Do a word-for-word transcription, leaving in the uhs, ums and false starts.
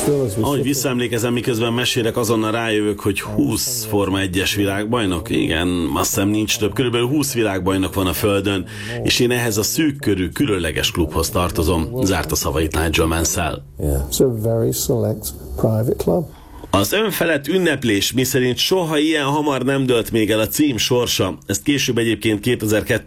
Ahogy visszaemlékezem, miközben mesélek, azonnal rájövök, hogy húsz Forma egyes világbajnok. Igen, azt hiszem nincs több. Körülbelül húsz világbajnok van a Földön, és én ehhez a szűk körű, különleges klubhoz tartozom. Zárta szavait Nigel Mansell. Az önfelett ünneplés, miszerint soha ilyen hamar nem dőlt még el a cím sorsa, ezt később egyébként kétezer-kettő